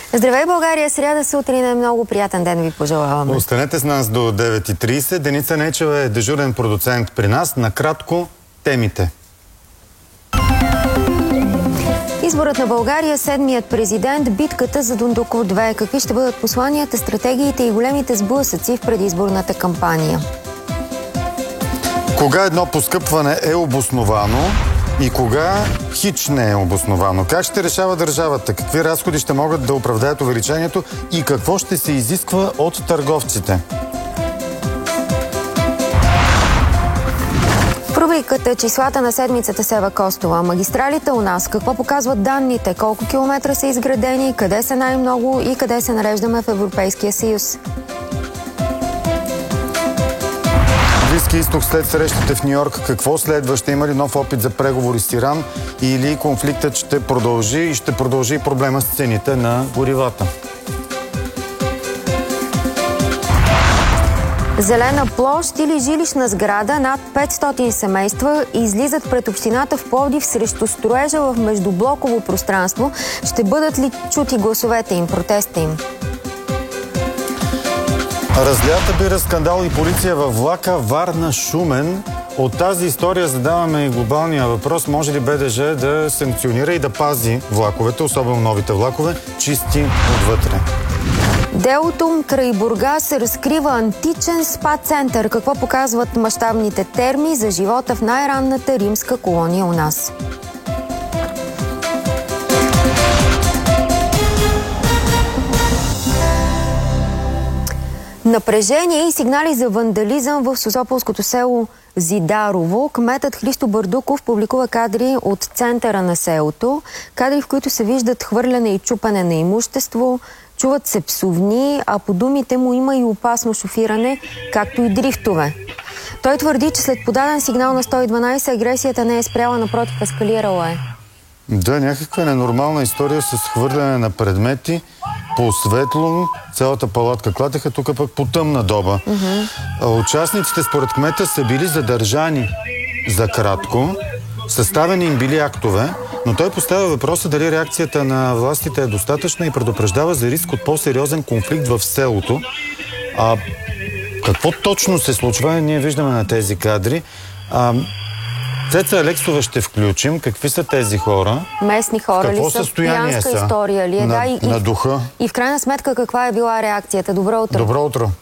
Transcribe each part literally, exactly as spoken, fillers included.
Здравей, България! Сряда сутрин е много приятен ден ви пожелаваме. Останете с нас до девет и трийсет. Деница Нечева е дежурен продуцент при нас. Накратко темите. Изборът на България, седмият президент, битката за Дондуков две. Какви ще бъдат посланията, стратегиите и големите сблъсъци в предизборната кампания? Кога едно поскъпване е обосновано и кога хич не е обосновано? Как ще решава държавата? Какви разходи ще могат да оправдаят увеличението и какво ще се изисква от търговците? В рубриката числата на седмицата с Ева Костова. Магистралите у нас. Какво показват данните? Колко километра са изградени? Къде са най-много и къде се нареждаме в Европейския съюз? Близки изток след срещите в Нью-Йорк. Какво следва? Ще има ли нов опит за преговори с Иран или конфликтът ще продължи и ще продължи проблема с цените на горивата? Зелена площ или жилищна сграда, над петстотин семейства излизат пред общината в Пловдив срещу строежа в междублоково пространство. Ще бъдат ли чути гласовете им, протеста им? Разлята бира скандал и полиция във влака Варна-Шумен. От тази история задаваме и глобалния въпрос: може ли БДЖ да санкционира и да пази влаковете, особено новите влакове, чисти отвътре? Делото край Бургас се разкрива античен спа-център. Какво показват мащабните терми за живота в най-ранната римска колония у нас? Напрежение и сигнали за вандализъм в Созополското село Зидарово. Кметът Христо Бърдуков публикува кадри от центъра на селото. Кадри, в които се виждат хвърляне и чупане на имущество, чуват се псувни, а по думите му има и опасно шофиране, както и дрифтове. Той твърди, че след подаден сигнал на сто и дванайсет агресията не е спряла, напротив, ескалирала е. Да, някаква ненормална история с хвърляне на предмети по светло, цялата палатка клатеха, тук пък по тъмна доба. Mm-hmm. Участниците според кмета са били задържани за кратко, съставени им били актове, но той поставя въпроса дали реакцията на властите е достатъчна и предупреждава за риск от по-сериозен конфликт в селото. А какво точно се случва, ние виждаме на тези кадри. А, Цеца Алексова ще включим. Какви са тези хора? Местни хора ли са? Пиянска история ли е? На, да, и, на духа. И в крайна сметка каква е била реакцията? Добро утро. Добро утро.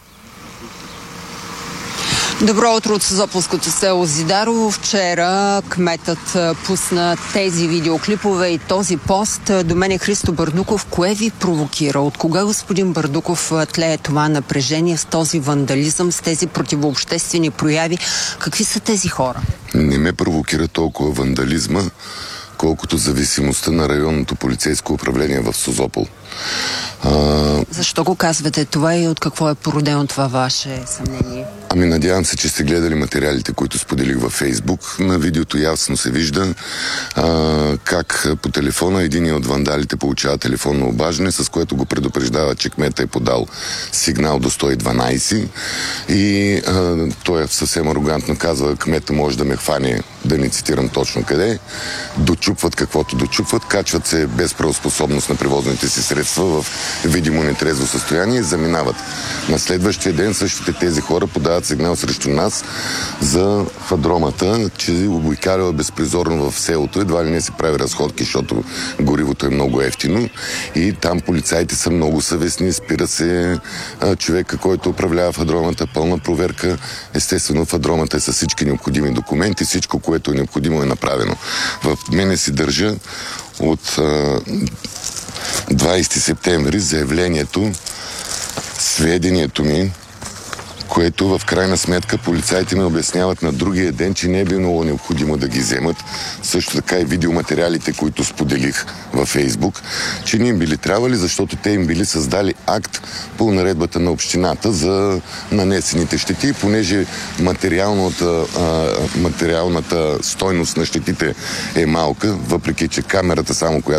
Добро утро от Созополското село Зидарово. Вчера кметът пусна тези видеоклипове и този пост. До мен е Христо Бърдуков. Кое ви провокира? От кога, господин Бърдуков, тлее това напрежение с този вандализъм, с тези противообществени прояви? Какви са тези хора? Не ме провокира толкова вандализма, колкото зависимостта на районното полицейско управление в Созопол. А... Защо го казвате това и от какво е породено това ваше съмнение? Ами надявам се, че сте гледали материалите, които споделих във Фейсбук. На видеото ясно се вижда а, как по телефона един от вандалите получава телефонно обаждане, с което го предупреждава, че кмета е подал сигнал до сто и дванайсет и а, той съвсем арогантно казва: кмета може да ме хване, да не цитирам точно къде. Дочупват каквото дочупват, качват се без правоспособност на превозните си средства в видимо нетрезво състояние и заминават. На следващия ден същите тези хора подават сигнал срещу нас за фадромата, че обикаляла безпризорно в селото, едва ли не се прави разходки, защото горивото е много ефтино и там полицаите са много съвестни, спира се а, човека, който управлява фадромата, пълна проверка. Естествено, фадромата е с всички необходими документи, всичко, което е необходимо, е направено. В мене си държа от а, двайсети септември заявлението, сведението ми, което в крайна сметка полицаите ми обясняват на другия ден, че не е било необходимо да ги вземат. Също така и видеоматериалите, които споделих във Фейсбук, че не им били трябвали, защото те им били създали акт по наредбата на общината за нанесените щети, понеже материалната, а, материалната стойност на щетите е малка, въпреки че камерата само, която